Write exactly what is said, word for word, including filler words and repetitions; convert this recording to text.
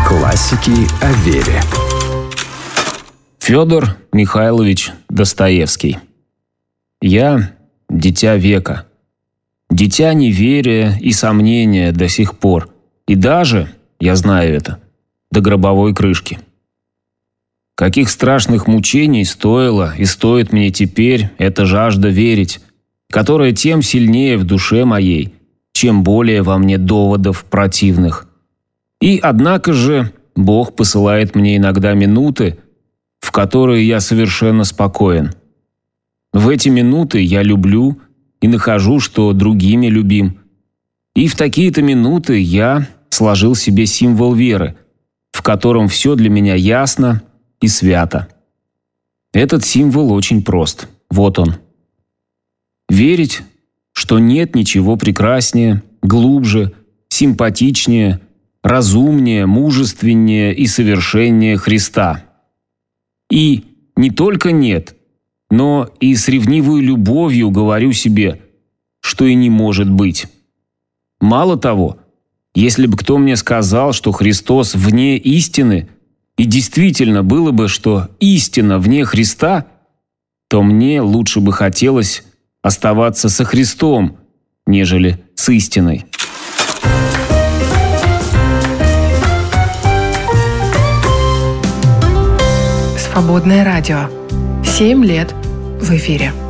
Классики о вере. Федор Михайлович Достоевский. Я – дитя века. Дитя неверия и сомнения до сих пор. И даже, я знаю это, до гробовой крышки. Каких страшных мучений стоило и стоит мне теперь эта жажда верить, которая тем сильнее в душе моей, чем более во мне доводов противных. И однако же Бог посылает мне иногда минуты, в которые я совершенно спокоен. В эти минуты я люблю и нахожу, что другими любим. И в такие-то минуты я сложил себе символ веры, в котором все для меня ясно и свято. Этот символ очень прост. Вот он. Верить, что нет ничего прекраснее, глубже, симпатичнее, разумнее, мужественнее и совершеннее Христа. И не только нет, но и с ревнивой любовью говорю себе, что и не может быть. Мало того, если бы кто мне сказал, что Христос вне истины, и действительно было бы, что истина вне Христа, то мне лучше бы хотелось оставаться со Христом, нежели с истиной. Свободное радио. Семь лет в эфире.